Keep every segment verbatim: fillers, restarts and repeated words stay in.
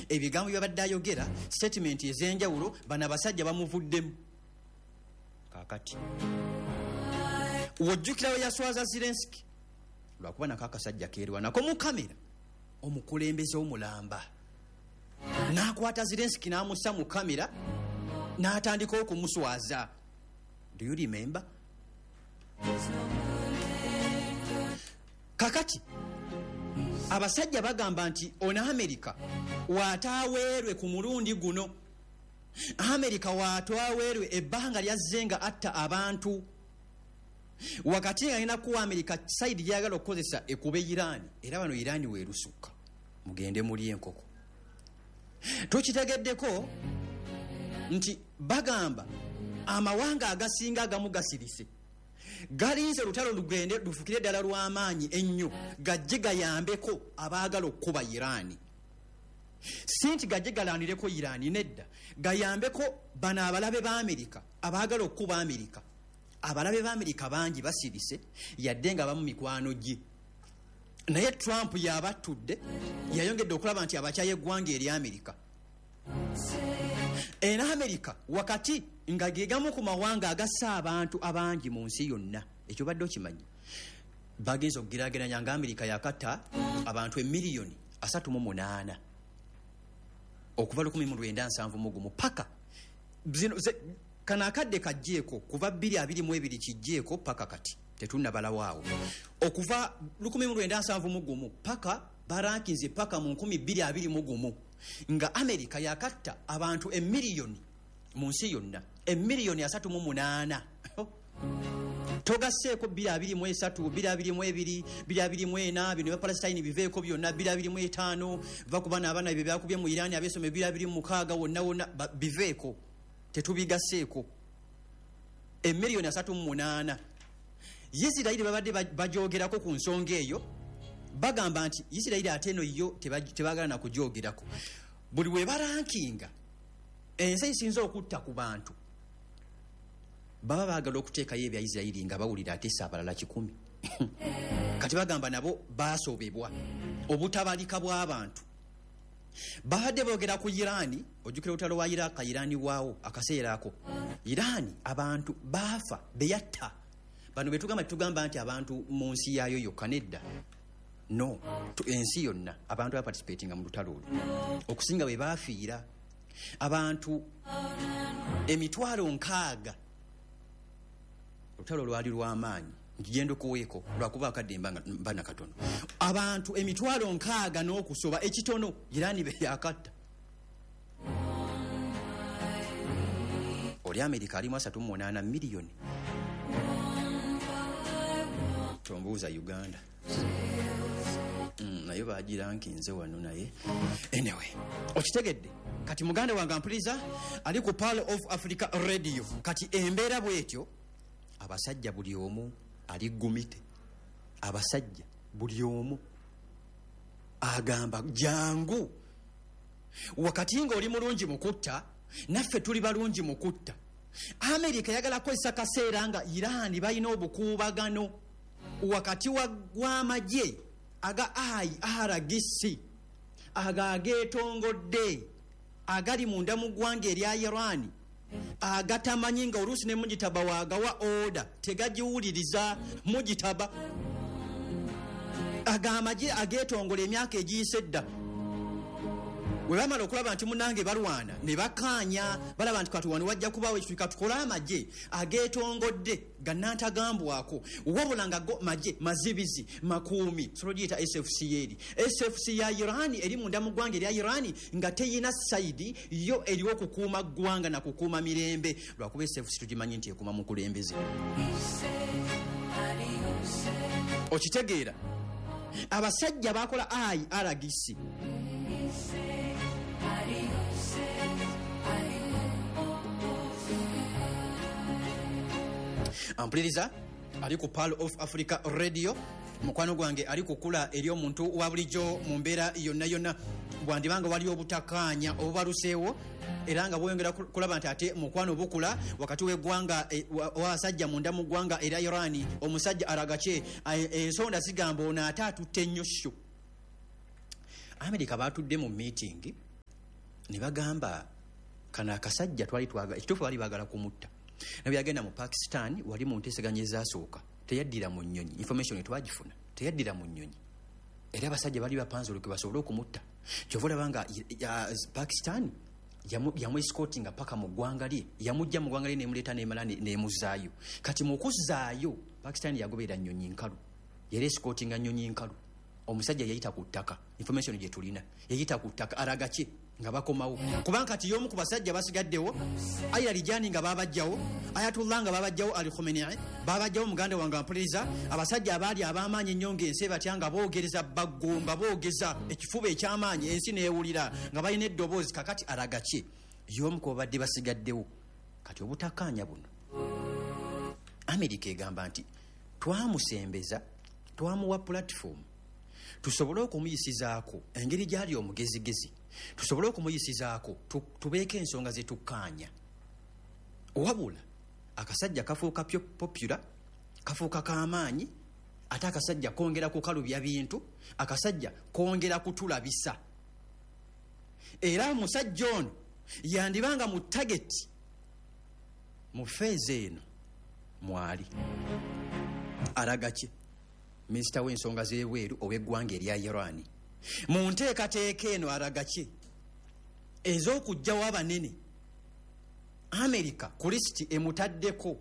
ebigambo byabadde ayogera statement ez'enjawulo bana basajja bamuvuddemu kakati wojjukira we yaswaza Zelensky lwakuba nako akasajja keerwa nako mu kamera omukulembeze omulamba n'akwata Zelensky n'amussa mu kamera n'atandika okumuswaza. Do you remember? Kakati abasajja bagamba nti ona America waataweerwe ku mulundi guno. America waataweerwe ebbanga lyazzenga atta abantu wakati alina ku America side gyagala okukozesa ekube Iran era bano Iran weerusukka mugende muli enkoko. Tukitegeddeko nti bagamba amawanga agasinga agamu gasirise galinze lutalo lugende lufukire ddala lw'amaanyi ennyo gajje gayambeko abaagala okuba Iran. Sinti gajje galanireko Iran nedda gayambeko bana abalabe ba America abaagala okuba America. Abalabe ba America bangi basirise yadde nga bamu mikwano gye. Naye Trump yabatudde yayongedde okulaba nti abakyaye eggwanga eri America. Ena America wakati nga gegamu ku mawanga agassa abantu abangi mu nsi yonna. Ekyo badde okimanyi. Bagenza okugerageranya nga America yakatta abantu emiliyoni asatu mu munaana okuva lukumi mu lwenda nsanvu mu gumu paka zino kana akadde kajjeeko kuva bbiri abiri mu ebiri kijjeeko paka kati tetunnabalawo okuva lukumi mu lwenda nsanvu mu gumu paka barankinze paka mu nkumi bbiri abiri mu gumu nga America yakatta abantu emiliyoni mu nsi yonna emiliyoni asatu mu munaana. Togasseeko bbiri abiri mu esatu bbiri abiri mu ebiri bbiri abiri mu ena bino bya Palestine biveeko byonna bbiri abiri mu etaano va ku bana abana ebyo byakubye mu Iran abeesome bbiri abiri mu mukaaga wonna wonna biveeko tetubigasseeko emiliyoni asatu mu munaana. Isirayiri babadde bajoogerako ku nsonga eyo bagamba nti Isirayiri ate eno yo tebagala na kujoogerako buli we barankinga ensi esinza okutta ku bantu baba baagala okuteekayo ebya Isirayiri nga bawulira ate abalala kikumi. Kati bagamba nabo baasobebwa obutabalika bw'abantu. Bahadde boogera ku Irani ojjukira olutalo wa Iraq Irani waawo akaseera ako Irani abantu baafa beyatta bano betugamba tugamba nti abantu mu nsi yaayo yokka nedda no ensi yonna abantu baparticipating mu lutalo olwo okusinga bwe baafiira abantu emitwalo nkaaga. Lutalo lwali lw'amaanyi ngigenda kuweeko lwakuba akadde mbana katono abantu emitwalo nkaaga n'okusoba ekitono Irani be yakatta. Oli America alimu asatu mu munaana miliyoni tombuuza Uganda mm, nayo bagirankinze wano naye anyway okitegedde kati muganda wange ampuliza ali ku Pearl of Africa Radio kati embeera bwetyo abasajja buli omu ali gumite abasajja buli omu agamba jangu wakati nga oli mulungi mukutta naffe tuli balungi mukutta. America yagala kozesa kaseera nga Iran balina obukuubagano wakati w'amagye aga I R G C aga ageetongodde agali munda mu ggwanga erya Iran agatamanyi nga oluusi ne mugitaba waagawa order tegagiwuliriza mugitaba agamagye ageetongola emyaka egiyise dda we bamala okulaba nti munange balwana ne bakaanya balaba nti kati wano wajja kubaawo ekituika tukole amagye ageetongodde gannantagambwako wabula nga magye mazibizi makuumi solo giyita S F C eri S F C ya Iran eri munda mu ggwanga erya Iran nga teyina saidi yo eriwo okukuuma ggwanga na kukuuma mirembe lwakuba S F C tugimanyi nti ekuuma mukulembeze. Okitegeera abasajja bakola I R G C ampuliriza ali ku Pearl of Africa Radio mukwano gwange ali kukula eri omuntu wa bulijjo mu mbeera yonna yonna bwandibanga wali obutakaanya obubaluseewo era nga bweyongera kulaba nti ate mukwano bukula wakati w'eggwanga w'abasajja munda mu ggwanga era Iran omusajja Aragache ensonda zigamba ono ate atutte nnyo ssu. America baatudde mu meeting ne bagamba kana akasajja twali twaga ekituufu bali baagala kumutta naye yagenda mu Pakistan wali mu nteeseganya ezasooka teyaddira mu nnyonyi information twagifuna teyaddira mu nnyonyi era abasajja bali bapanzuluke basobole okumutta kyova olabanga Pakistan yamu escortinga paka mu ggwanga lye yamujja mu ggwanga lye nemuleeta nemala nemuzaayo kati mu kuzaayo Pakistan yagoberera nnyonyi nkalu yali escortinga nnyonyi nkalu omusajja yayita ku ttaka information gye tulina yayita ku ttaka alaga ki nga bakomawo kubanga kati y'omu ku basajja basigaddewo Ayala Lijani nga babajjawo Ayatullah nga babajjawo Ali Khamenei babajjawo muganda wange ampuliriza abasajja abaali ab'amaanyi ennyo ng'ensi batya nga boogereza baggo nga boogeza ekifuba eky'amaanyi ensi neewulira nga balina eddoboozi kakati alaga ki y'omu ku babadde basigaddewo kati obutakkaanya buno Amerika egamba nti twamusembeza twamuwa platform tusobole okumuyisizaako engeri gyali omugezigezi tusobole okumuyisizaako tubeeko ensonga ze tukkaanya wabula akasajja kafuuka popular kafuuka k'amaanyi ate akasajja kongera kukalubya bintu akasajja kongera kutulabisa era omusajja ono yandibanga mu tageti mu feeza eno mwali alaga ki minisita w'ensonga z'ebweru ow'eggwanga erya Iran mu nteekateeka eno alaga ki ez'okugjawo abanene Amerika ku lisiti emutaddeko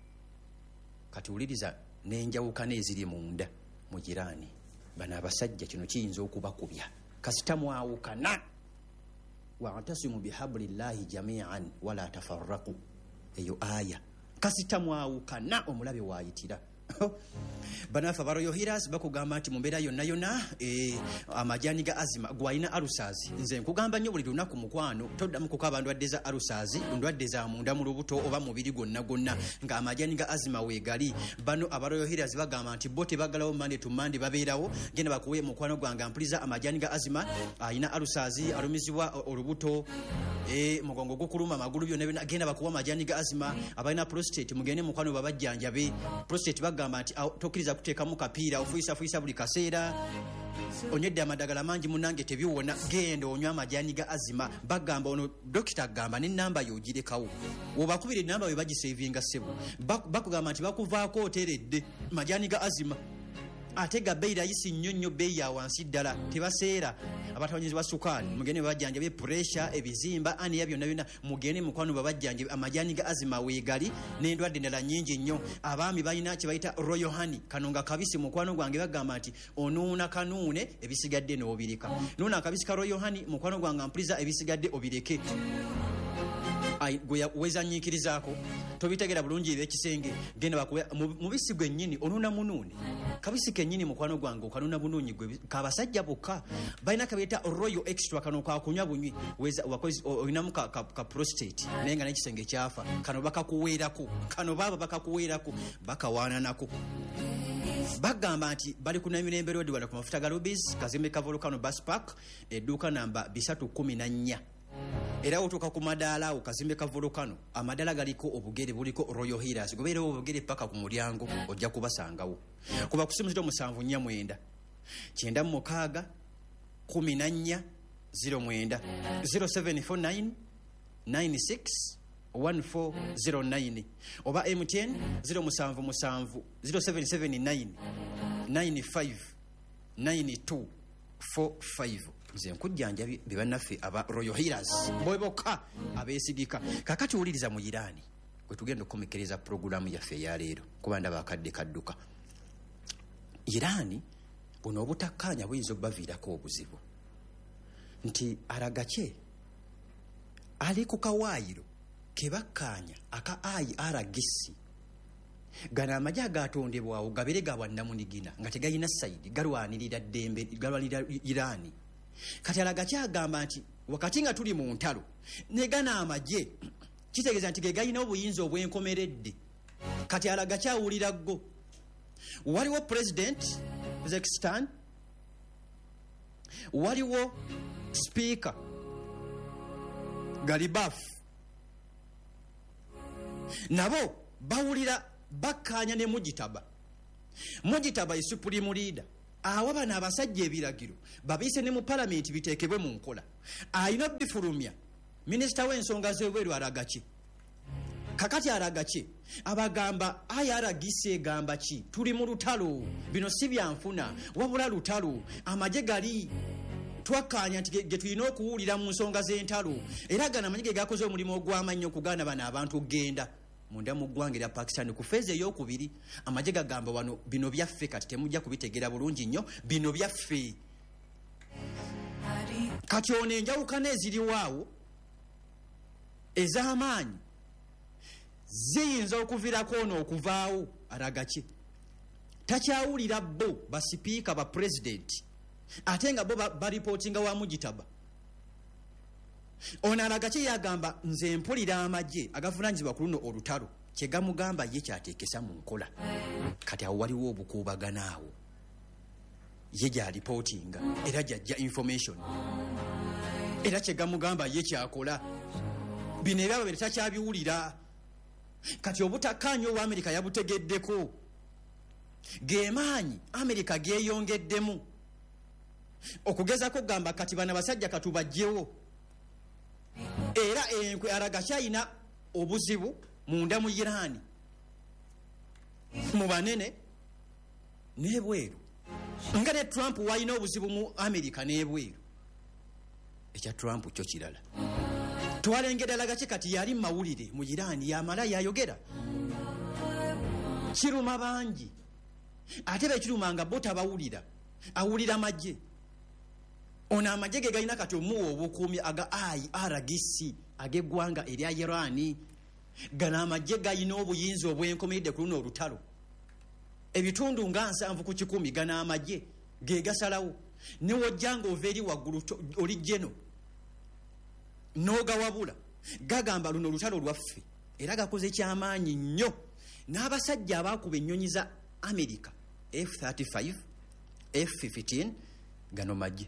kati wuliriza n'enjawukana eziri munda mu Iran bano abasajja kino kiyinza okubakubya kasita mwawukana wa'tasimu bihablillahi jami'an wala tafarraqu eyo aya kasita mwawukana omulabe waayitira banafa baroyo hiras bakugamba nti mumbeera yonna yonna eh, amajani ga azima gwalina alusazi nze nkugamba nnyo buli lunaku mukwano toddamu kukaba ndwadde za alusazi ndwadde za munda mu lubuto oba mubiri gwonna gwonna nga amajani ga azima weegali bano abaroyo hiras bagamba nti bo tebagalawo mande tumande babeerawo genda bakuwe mukwano gwange ampuliza amajani ga azima ayina alusazi alumizibwa olubuto eh, mugongo gukuluma magulu byonna byonna genda bakuwa amajani ga azima abalina prostate mugende mukwano babajjanjabe prostate bagamba nti tokiriza kuteekamu kapiira ofuisa fuisa buli kaseera onyedde amadagala mangi munange tebiwona genda onywa amajani ga azima bagamba ono dokita agamba n'ennamba yogirekawo wobakubira ennamba we bagisevinga ssebo bakugamba nti bakuvaako oteredde majani ga azima ate ga beira yisi nnyo nnyo beeyi ya wansi ddala tebaseera abatawanyiriza ba sukaali mugende babajjanjabe pressure ebizimba aniya byonna byonna mugende mukwano babajjanjabe amajani ga azima weegali n'endwadde endala nnyingi nnyo abaami balina kye bayita royal honey kano nga kabisi mukwano gwange bagamba nti onuuna kanuune ebisigadde n'obireka nuuna akabisi ka royal honey mukwano gwange ampuliza ebisigadde obireke wezanyiikirizaako tobitegera bulungi eb'ekisenge genda bakuwe mubisi gwennyini onuna munuuni kabisi kennyini mukwano gwange okanuna bunuunyi gwe kabasajja bokka balina kabeeta royal extra kano kakunywa bunywi olinamu ka, ka, ka prostate naye nga n'ekisenge kyafa kano bakakuweerako kano baaba bakakuweerako bakawaananako bagamba nti bali ku Namirembe Road wala ku mafuta ga Rubis kazimbe ka Volcano Bus Park edduuka namba bisatu kumi na nnya era otuuka ku madaala awo kazimbe ka Volcano amadaala galiko obugere buliko Royal Healers gobeerewo obugere paka ku mulyango ojja kubasangawo kuba ku simu zito musanvu nnya mwenda kyenda mu mukaaga kumi na nnya zero mwenda zero seven four nine nine six one four zero nine oba M T N zero musanvu musanvu zero seven seven nine nine five nine two four five nze nkujjanja bibannaffe aba Royal Healers boboka abeesigika kakati wuliriza mu Irani kwe tugenda okukomekereza programu yaffe ya leero kuba ndaba akadde kadduka Irani buno obutakkaanya buyinza okubaviirako obuzibu nti alagakye ali ku kawaayiro kebakkaanya aka I R G C gana amajja agatondebwawo gabere ga bwannamunigina nga tegayina sayidi galwanirira ddembe galwanirira Irani kati alagakye agamba nti wakati nga tuli mu ntalo ne gana amagye kitegeeza nti ge galina obuyinza obwenkomeredde kati alagakye awulira ggo waliwo president Uzbekistan waliwo speaker Garibaf nabo bawulira bakkaanya ne Mujitaba Mujitaba ye supreme leader awa bano abasajja ebiragiro babiise ne mu palamenti biteekebwe mu nkola. Ayina bifulumya minisita w'ensonga z'ebweru alaga ki? Kakati alaga ki? Abagamba ayaragise egamba ki? Tuli mu lutalo, bino si byanfuna wabula lutalo, amagye gali twakkaanya nti ge tulina okuwulira mu nsonga z'entalo, era gana amagye ge gakoze omulimu ogw'amannyo okugaana bano abantu okgenda munda mu ggwanga erya Pakistan. Ku feezi ey'okubiri amagye gagamba wano bino byaffe, kati temujja kubitegeera bulungi nnyo, bino byaffe. Kati ono enjawukana eziriwaawo ez'amaanyi ziyinza okuviirako ono okuvaawo. Alaga ki? Takyawulira bo basipiika ba pulezidenti ate nga bo baripootinga wa mujitaba. Ono alaga ki? Yagamba nze mpulira amagye agavunaanyizibwa ku luno olutalo kye gamugamba ye kyateekesa mu nkola. Kati awo waliwo obukuubagana awo, ye gyalipootinga era gyajja information, era kye gamugamba ye kyakola. Bino ebyabo bye takyabiwulira. Kati obutakkaanya owa Amerika yabutegeddeko, gemaanyi Amerika geeyongeddemu okugezako okugamba kati bano basajja katubajjewo. Era enkwe alaga kyayina obuzibu munda mu Irani mu banene n'ebweru, nga ne Trump walina obuzibu mu Amerika n'ebweru. Ekya Trump kyo kirala. Twalengera alaga ki? Kati yali mawulire mu Irani yamala yayogera. Kiruma bangi ate bekirumanga bo tabawulira, awulira magye. Ono amagye ge galina kati omuwa obukuumi aga I R G C ag'eggwanga erya Irani. Gano amagye galina obuyinza obwenkomeredde ku luno olutalo. Ebitundu nga nsanvu ku kikumi gano amagye ge gasalawo. Ne wojjanga ova eri waggulu oli jeno n'ogawabula gagamba luno olutalo lwaffe, era gakoze kyamaanyi nnyo. N'abasajja abaakuba ennyonyi za Amerika F thirty-five, F fifteen, gano magye.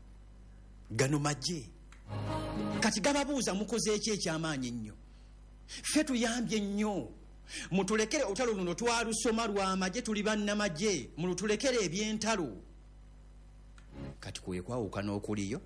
Gano magye. Kati gababuuza mukoze eki ekyamaanyi nnyo? Ffe tuyambye nnyo, mutulekere olutalo luno twalusoma lwa magye, tuli bannamagye, mulutulekere eby'entalo. Kati kwe kwawukana okuliyo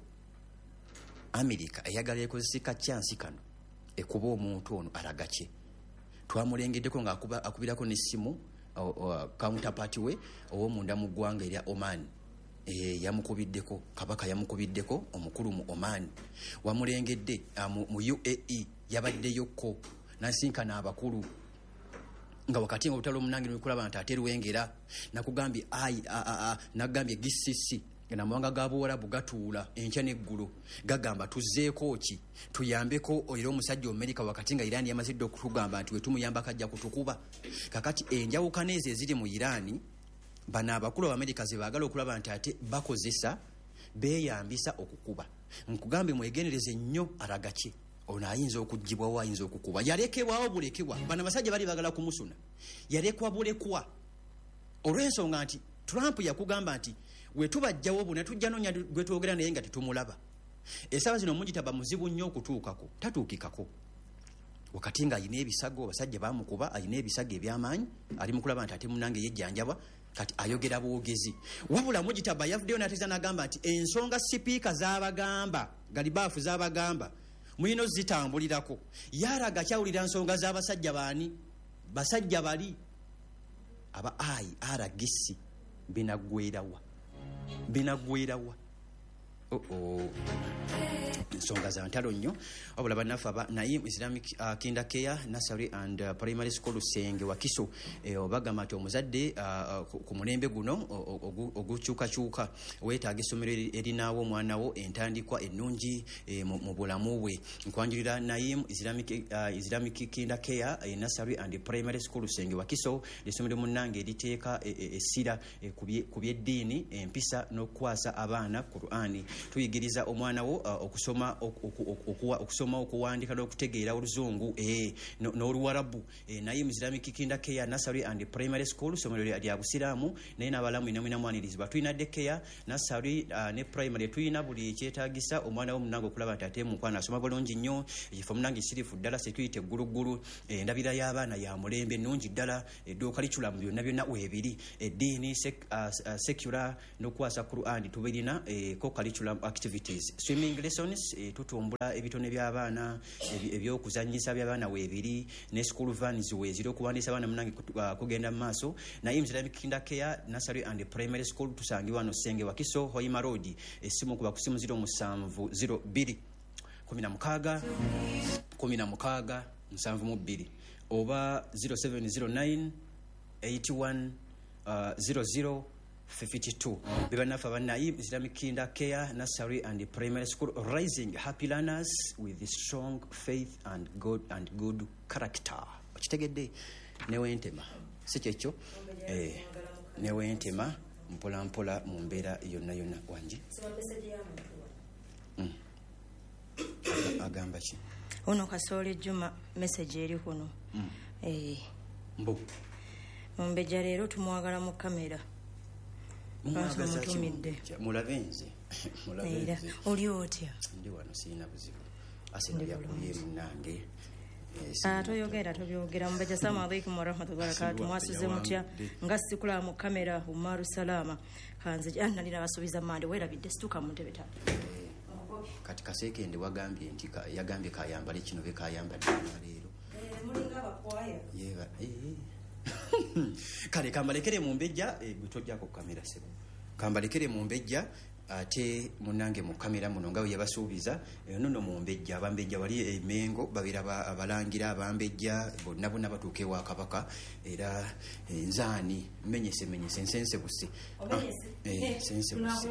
Amerika eyagala ekozeseka kyansi kano ekuba omuntu ono alaga ki? Twamulengeddeko nga akubirako n'essimu counterpart we ow'omunda mu ggwanga erya Oman. E, yamukubiddeko kabaka yamukubiddeko omukulu mu Oman. Wamulengedde mu U A E yabaddeyokko nasinkana abakulu nga wakati nga olutalo omunange nikulaba nti ate Luwengera nakugambye ai nagambye G C C na mawanga gabuwarabu gatuula enkya n'eggulu gagamba tuzzeeko ki tuyambeko era omusajja Amerika wakati nga Irani yamazidde okutugamba nti wetumuyamba kajja kutukuba. Kakati enjawukana ezo eziri mu Irani bano abakulu ba Amerika ze baagala okulaba nti ate bakozesa beeyambisa okukuba. Nkugambe mwegendereze nnyo. Alaga ki? Ono ayinza okuggibwawo, ayinza okukuba. Yalekebwawo bulekebwa. Bano abasajja bali baagala kumusuna, yalekwa bulekwa olw'ensonga nti Trump yakugamba nti we tubajjawo buna tujja nonya gwe twogera naye nga tetumulaba. Esaba zino mujitaba muzibu nnyo okutuukako, tatuukikako. Wakati nga ayina ebisago, abasajja bamukuba, ayina ebisago eby'amaanyi, ali mu kulaba nti ate munange yejjanjaba, kati ayogera bwogezi. Wabula mujitaba yavuddeyo n'ateeza n'agamba nti ensonga sipiika z'abagamba, galibaafu z'abagamba mulina zitambulirako. Yaraga kyawulira nsonga z'abasajja baani? Basajja bali aba I R G C. Binaggwerawa binaggwerawa oh oh ensonga za ntalo nnyo. Wabula bannaffe aba Naim Islamic uh, Kinder Care Nursery and uh, Primary School Senge Wakiso eh, obagamba nti omuzadde uh, uh, ku mulembe guno ogukyukakyuka weetaaga essomero erinaawo omwana wo entandikwa ennungi eh, mu bulamu bwe. Nkwanjulira Naim Islamic, uh, Islamic Kinder Care eh, Nursery and Primary School Senge Wakiso essomero munnange eriteeka essira eh, eh, ku byeddiini empisa n'okukwasa abaana Qur'ani tuyigiriza omwana wo uh, okusoma okuwa okusoma okuwandika n'okutegeera oluzungu eh n'oluwarabu eh, naye Islamic Kindercare Nursery and Primary School somero lya busiramu naye n'abalamu inamina mwanirizibwa tulina daycare nursery uh, ne primary tulina buli kyetaagisa omwana wo munango okulaba tate mu kwana asoma bulungi nnyo ekifo munange sirifu ddala sekuyite gulugulu eh, ndabira y'abaana ya mulembe nnungi ddala edduuka liculamu byonna byonna webiri eddiini sek, uh, uh, secular n'okwasa Quran tubirina eh, co curriculum activities swimming lessons eh, tutumbula ebitone by'abaana ebyokuzanyisa by'abaana webiri ne school vans weziri okuwandiisa abaana munange uh, kugenda mu maaso naye Islamic Kindercare Nursery and Primary School tusangibwa no Senge Wakiso Hoima Road esimu kuba kusimu zero musanvu zero bbiri kumi na mukaaga kumi na mukaaga musanvu mu bbiri oba zero seven zero nine eight one zero zero fifty-two bibanafa banayi Islamic Kindercare Nursery and Primary School raising happy learners with strong faith and good and good character kitegedde newentema sikyecho eh newentema mpola mpola mu mbeera yonna yonna wanje mm. agamba ki ono Kasole Juma message eri kuno mm. eh mbo mumbeja leero tumwagala mu kamera mumutumidde mulabenze mulabenze oli otya ndi wano sina buzibu asindi yakuye munange ah toyogera tobyogera mumbeja assalamu alaykum wa rahmatullahi wa barakatuh mwasuze mutya nga sikula mu kamera umaru salama kanze janna nina basubiza mande wera bidde situka mu ntebe tatu kati kaseke ndi wagambye nti yagambye kayambale kino be kayambale leero eh mulinga bakwaya yeba eh kale kambalekere mu mbejja ebitojja ku kamera sebo kambalekere mu mbejja ate munange mu kamera muno ngawe yabasuubiza nono mu mbejja abambejja wali emengo babira abalangira abambejja bonna bonna batuuke wa kabaka era nzani menyese menyese sense busi eh sense busi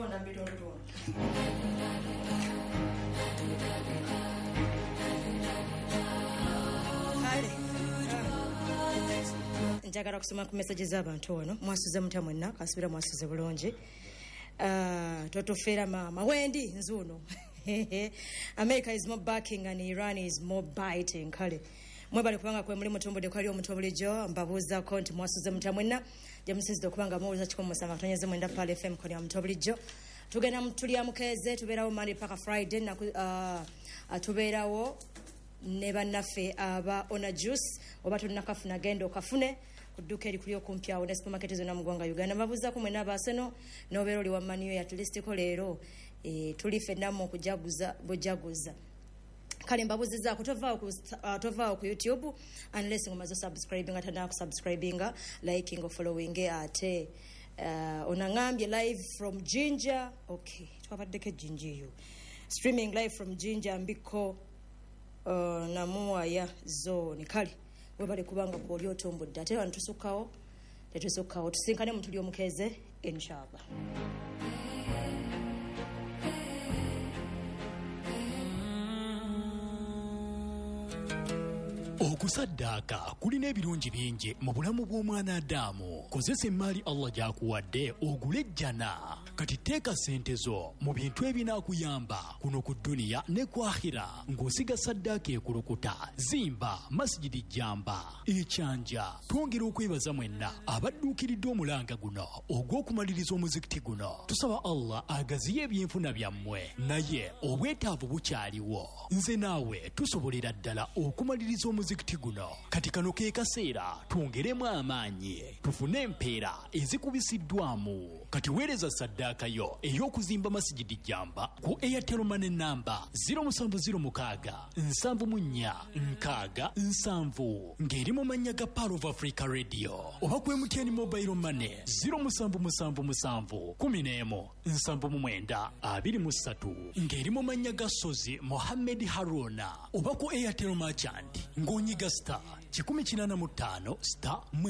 njagala kusoma ku message z'abantu wano mwasuze mutya mwenna kasubira mwasuze bulungi uh, totofera mama wendi nzuno America is more backing and Iran is more biting kale mwebale kubanga kwe muli mutombo de kwali omutombo jo mbabuza account mwasuze mutya mwenna jamusize okubanga muwuza kiko musanga tonyeze mwenda pale F M kali omutombo jo tugenda mutulya mukeze tuberawo Monday paka Friday na uh, atuberawo ne bannaffe aba ona juice oba tunakafuna gendo kafune kuduka eri kuli okumpya ona supermarket zona mu ggwanga Uganda babuza ku mwena baseno nobero li wa maniyo ya tulisti ko leero e tulife namo kujaguza bojaguza kale mbabuziza kutova ku uh, tova ku YouTube unless ngomazo subscribing atana ku subscribing liking or following ate uh, onangambye live from Jinja okay twabadde Jinja streaming live from Jinja mbiko Uh, namuwa ya zone kali webale kubanga ko lyo tombodde ate abantu tusukawo tetusukawo tusinkane mutuli omukeze inshallah okusaddaaka kulina ebirungi bingi mu bulamu bw'omwana Adamu kozesa emaali Allah gy'akuwadde ogule ejjana kati teeka ssente zo mu bintu ebinaakuyamba kuno ku dduniya ne ku akhira ng'osiga saddaaka ekulukuta zimba masjidi jjamba ekyanja twongera okwebaza mwenna abadduukiridde omulanga guno ogw'okumaliriza omuzikiti guno tusaba Allah agaziye ebyenfuna byammwe naye obwetaavu bukyaliwo nze naawe tusobolera ddala okumaliriza omuzikiti guno kati kano ke kaseera twongeremu amaanyi tufune empeera ezikubisiddwamu kati weereza saddaaka yo ey'okuzimba masjidi jjamba ku Airtel Money namba zero seven zero mukaaga nsanvu mu nnya nkaaga nsanvu ng'eri mu mannya ga Power of Africa Radio oba ku M T N Mobile Money zero seven seven seven kumi n'emu nsanvu mu mwenda abiri mu ssatu ng'eri mu mannya ga Sozi Mohammed Haruna oba ku Airtel Merchant ng'onyiga star kikumi kinaana mu ttaano star